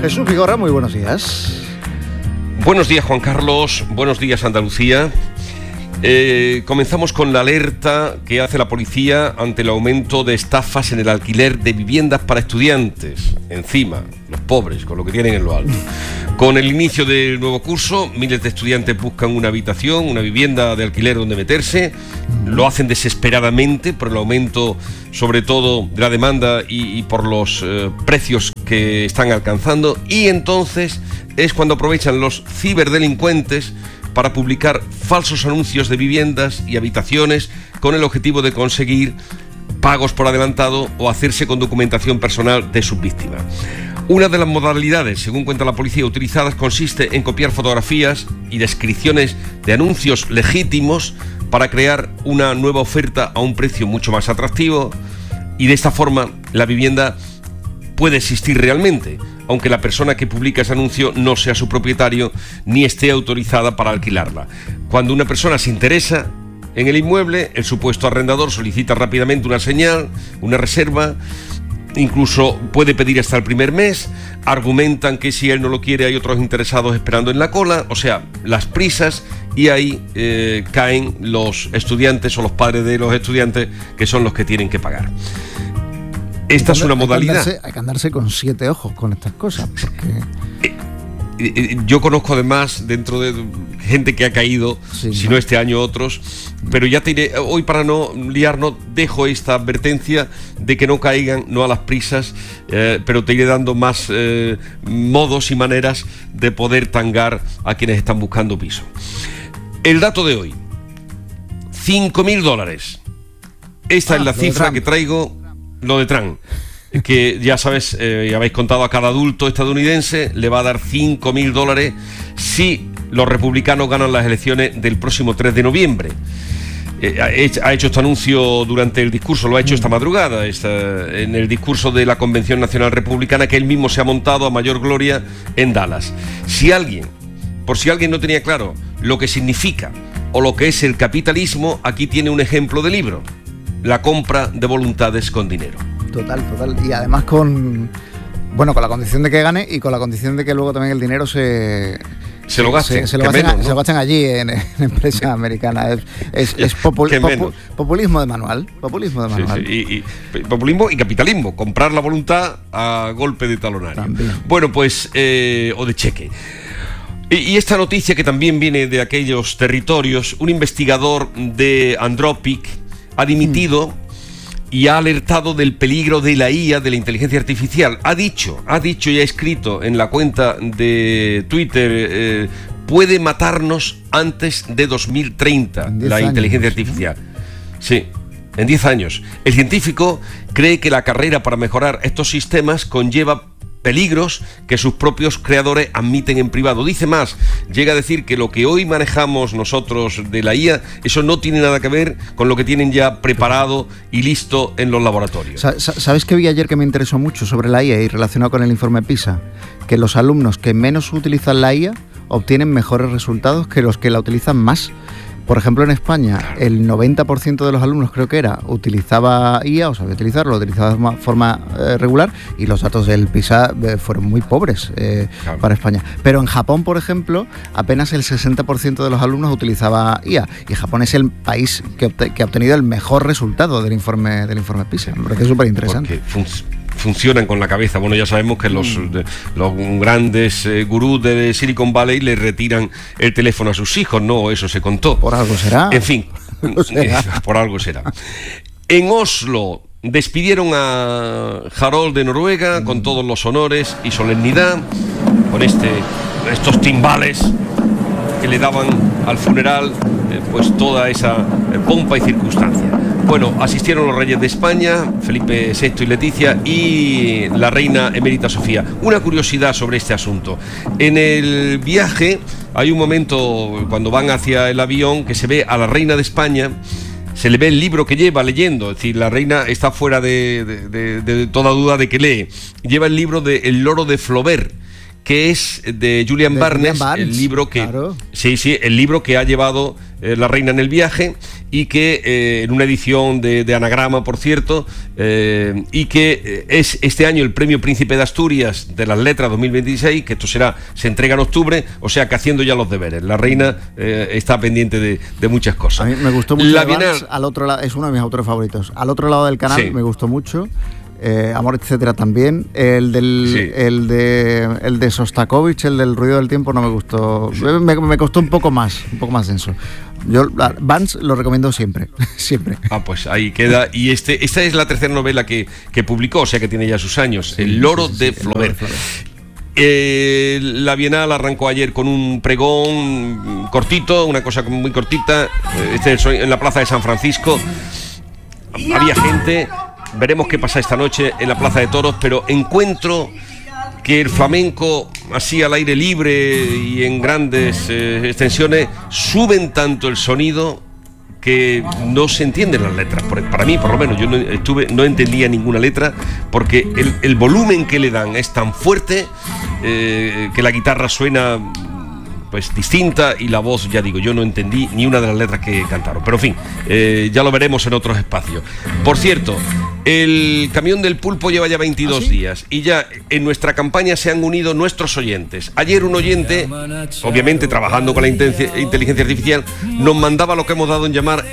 Jesús Vigorra, muy buenos días. Buenos días, Juan Carlos. Buenos días, Andalucía. Comenzamos con la alerta que hace la policía ante el aumento de estafas en el alquiler de viviendas para estudiantes. Encima, los pobres, con lo que tienen en lo alto. Con el inicio del nuevo curso, miles de estudiantes buscan una habitación, una vivienda de alquiler donde meterse. Lo hacen desesperadamente por el aumento, sobre todo, de la demanda y por los precios que están alcanzando. Y entonces es cuando aprovechan los ciberdelincuentes para publicar falsos anuncios de viviendas y habitaciones con el objetivo de conseguir pagos por adelantado o hacerse con documentación personal de sus víctimas. Una de las modalidades, según cuenta la policía, utilizadas consiste en copiar fotografías y descripciones de anuncios legítimos para crear una nueva oferta a un precio mucho más atractivo, y de esta forma la vivienda puede existir realmente, aunque la persona que publica ese anuncio no sea su propietario ni esté autorizada para alquilarla. Cuando una persona se interesa en el inmueble, el supuesto arrendador solicita rápidamente una señal, una reserva, incluso puede pedir hasta el primer mes, argumentan que si él no lo quiere hay otros interesados esperando en la cola, o sea, las prisas, y ahí caen los estudiantes o los padres de los estudiantes, que son los que tienen que pagar. Esta es una modalidad. Hay que andarse con 7 ojos con estas cosas, porque yo conozco además dentro de gente que ha caído, si no este año otros, pero ya te diré, hoy para no liarnos dejo esta advertencia de que no caigan, no a las prisas, pero te iré dando más modos y maneras de poder tangar a quienes están buscando piso. El dato de hoy, $5.000. Esta es la cifra que traigo. Lo de Trump, que ya sabes, ya habéis contado, a cada adulto estadounidense le va a dar $5.000 si los republicanos ganan las elecciones del próximo 3 de noviembre. Ha hecho este anuncio durante el discurso, lo ha hecho esta madrugada, en el discurso de la Convención Nacional Republicana, que él mismo se ha montado a mayor gloria en Dallas. Por si alguien no tenía claro lo que significa o lo que es el capitalismo, aquí tiene un ejemplo de libro: la compra de voluntades con dinero. Total. Y además con la condición de que gane y con la condición de que luego también el dinero se lo gasten. Se lo gasten allí en empresas americanas. Es populismo de manual. Sí. Y populismo y capitalismo. Comprar la voluntad a golpe de talonario. También. Bueno, pues, o de cheque. Y esta noticia, que también viene de aquellos territorios, un investigador de Anthropic ha dimitido y ha alertado del peligro de la IA, de la inteligencia artificial. Ha dicho y ha escrito en la cuenta de Twitter, puede matarnos antes de 2030, la inteligencia artificial. Sí, en 10 años. El científico cree que la carrera para mejorar estos sistemas conlleva peligros que sus propios creadores admiten en privado. Dice más, llega a decir que lo que hoy manejamos nosotros de la IA, eso no tiene nada que ver con lo que tienen ya preparado y listo en los laboratorios. ¿Sabes qué vi ayer que me interesó mucho sobre la IA y relacionado con el informe PISA? Que los alumnos que menos utilizan la IA obtienen mejores resultados que los que la utilizan más. Por ejemplo, en España, el 90% de los alumnos, creo que era, utilizaba IA, o sabía utilizarlo, lo utilizaba de forma regular, y los datos del PISA fueron muy pobres para España. Pero en Japón, por ejemplo, apenas el 60% de los alumnos utilizaba IA, y Japón es el país que ha obtenido el mejor resultado del informe PISA. Me parece súper interesante. Funcionan con la cabeza. Bueno, ya sabemos que los grandes gurús de Silicon Valley le retiran el teléfono a sus hijos, ¿no? Eso se contó. Por algo será. En fin, por algo será. En Oslo despidieron a Harald de Noruega con todos los honores y solemnidad, con estos timbales que le daban al funeral, pues toda esa pompa y circunstancia. Bueno, asistieron los reyes de España, Felipe VI y Leticia, y la reina emérita Sofía. Una curiosidad sobre este asunto: en el viaje hay un momento cuando van hacia el avión que se ve a la reina de España, se le ve el libro que lleva leyendo, es decir, la reina está fuera de toda duda de que lee. Lleva el libro de El loro de Flaubert, que es de Julian Barnes, el libro que el libro que ha llevado la reina en el viaje, y que en una edición de Anagrama, por cierto, y que es este año el Premio Príncipe de Asturias de las Letras 2026, que esto se entrega en octubre, o sea que haciendo ya los deberes. La reina está pendiente de muchas cosas. A mí me gustó mucho la Vance, al otro lado, es uno de mis autores favoritos. Al otro lado del canal me gustó mucho. Amor, etcétera, también. El de Sostakovich, el del Ruido del Tiempo, no me gustó. Me costó un poco más denso. Yo Vance lo recomiendo siempre. Siempre. Pues ahí queda. Y esta es la tercera novela que publicó, o sea que tiene ya sus años. El Loro de Flaubert. La Bienal arrancó ayer con un pregón cortito, una cosa muy cortita, en la plaza de San Francisco. Había gente. Veremos qué pasa esta noche en la Plaza de Toros, pero encuentro que el flamenco, así al aire libre y en grandes extensiones, suben tanto el sonido que no se entienden las letras. Para mí, por lo menos, yo no entendía ninguna letra, porque el volumen que le dan es tan fuerte que la guitarra suena pues distinta, y la voz, ya digo, yo no entendí ni una de las letras que cantaron, pero en fin, ya lo veremos en otros espacios. Por cierto, el Camión del Pulpo lleva ya 22 días y ya en nuestra campaña se han unido nuestros oyentes. Ayer un oyente, obviamente trabajando con la inteligencia artificial, nos mandaba lo que hemos dado en llamar